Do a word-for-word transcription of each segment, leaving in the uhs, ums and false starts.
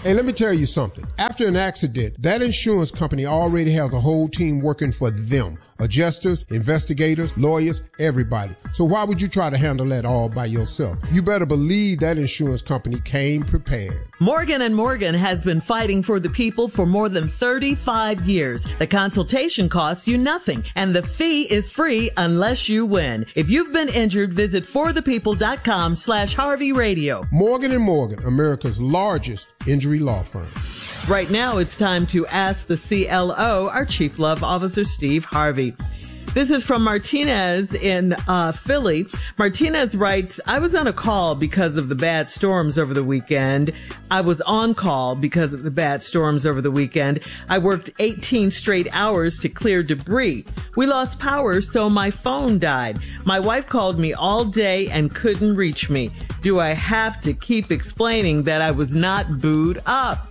Hey, let me tell you something. After an accident, that insurance company already has a whole team working for them. Adjusters, investigators, lawyers, everybody. So why would you try to handle that all by yourself? You better believe that insurance company came prepared. Morgan and Morgan has been fighting for the people for more than thirty-five years. The consultation costs you nothing, and the fee is free unless you win. If you've been injured, visit forthepeople.com slash Harvey Radio. Morgan and Morgan, America's largest injury law firm. Right now, it's time to ask the C L O, our Chief Love Officer, Steve Harvey. This is from Martinez in uh, Philly. Martinez writes, I was on a call because of the bad storms over the weekend. I was on call because of the bad storms over the weekend. I worked eighteen straight hours to clear debris. We lost power, so my phone died. My wife called me all day and couldn't reach me. Do I have to keep explaining that I was not booed up?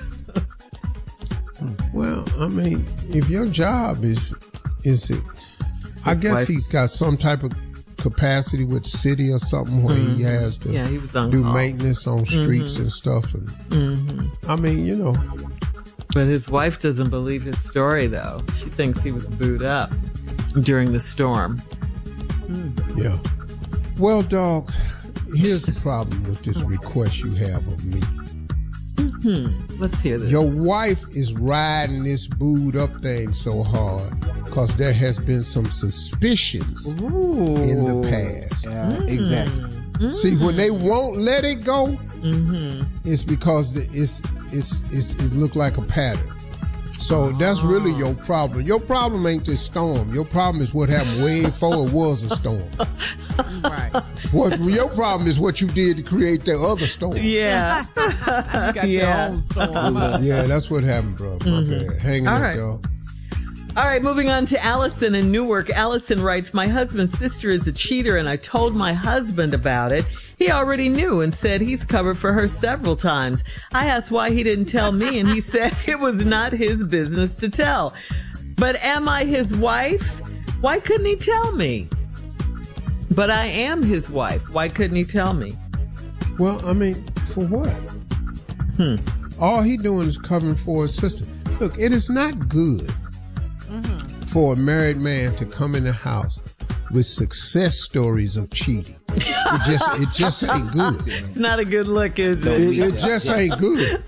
Well, I mean, if your job is, is it, I guess wife. he's got some type of capacity with city or something where mm-hmm. he has to yeah, he was on do call. maintenance on streets mm-hmm. and stuff. And mm-hmm. I mean, you know. But his wife doesn't believe his story, though. She thinks he was booed up during the storm. Mm. Yeah. Well, dog, here's the problem with this request you have of me. Mm-hmm. Let's hear this. Your wife is riding this booed up thing so hard because there has been some suspicions Ooh. in the past. Yeah, mm. exactly. Mm-hmm. See, when they won't let it go, mm-hmm. it's because it's, it's, it's, it look like a pattern. So oh. that's really your problem. Your problem ain't this storm. Your problem is what happened way before it was a storm. Right. What your problem is what you did to create the other storm. Yeah. You got yeah. your own storm. Yeah, that's what happened, bro. My Mm-hmm. bad. Hanging All up, right. y'all. All right, moving on to Allison in Newark. Allison writes, my husband's sister is a cheater and I told my husband about it. He already knew and said he's covered for her several times. I asked why he didn't tell me and he said it was not his business to tell. But am I his wife? Why couldn't he tell me? But I am his wife. Why couldn't he tell me? Well, I mean, for what? Hmm. All he doing is covering for his sister. Look, it is not good mm-hmm. for a married man to come in the house with success stories of cheating. It just, it just ain't good. It's not a good look, is it? It, it just ain't good.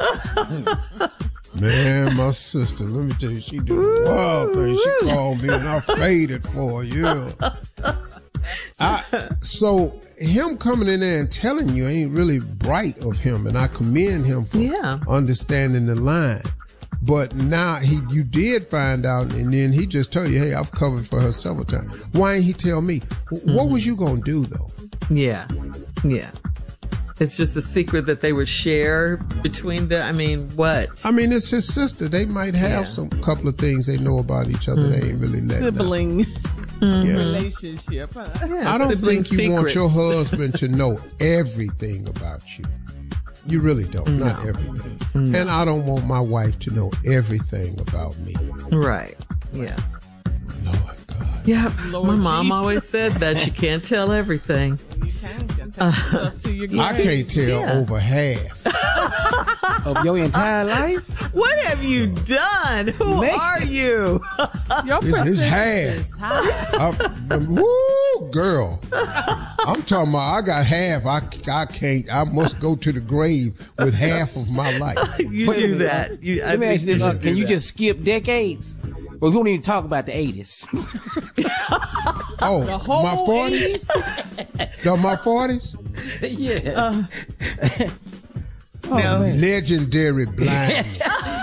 Man, my sister, let me tell you, she did a wild thing. She called me and I faded for her, yeah. I, so him coming in there and telling you ain't really bright of him, and I commend him for yeah. understanding the line. But now he, you did find out, and then he just told you, hey, I've covered for her several times. Why ain't he tell me? What mm-hmm. was you gonna do though? Yeah, yeah. It's just a secret that they would share between the. I mean, what? I mean, it's his sister. They might have yeah. some couple of things they know about each other. Mm-hmm. They ain't really letting sibling mm-hmm. yeah. relationship. Huh? Yeah, I don't think you secret. want your husband to know everything about you. You really don't. No. Not everything. No. And I don't want my wife to know everything about me. Right. Yeah. Lord God. Yeah. Lord my mom Jesus. always said that you can't tell everything. You can. You can tell uh, to your I can't tell yeah. over half of your entire life. What have you done? Who Man. are you? Your It's, it's half. is high. I, woo, girl. I'm talking about I got half. I, I can't. I must go to the grave with half of my life. You Wait a do minute. that. You, I Let me think ask you this, you uh, should can do you that. just skip decades? Well, we don't even talk about the eighties. Oh, The whole my forties? eighties? No, my forties? Yeah. Uh, oh, no. man. Legendary blindness.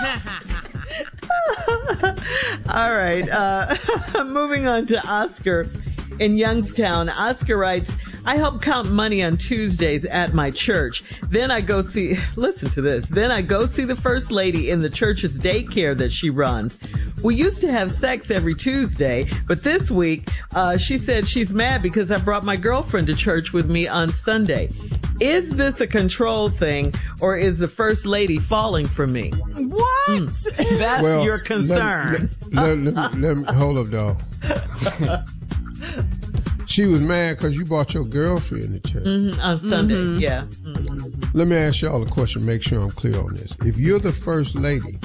All right. Uh, moving on to Oscar in Youngstown. Oscar writes, I help count money on Tuesdays at my church. Then I go see, listen to this, then I go see the first lady in the church's daycare that she runs. We used to have sex every Tuesday, but this week, uh, she said she's mad because I brought my girlfriend to church with me on Sunday. Is this a control thing, or is the first lady falling for me? What? Mm, that's Well, your concern. Let, let, let, let, me, let me hold up, dog. She was mad because you brought your girlfriend to church. Mm-hmm, on Sunday, mm-hmm. yeah. Mm-hmm. Let me ask y'all a question, make sure I'm clear on this. If you're the first lady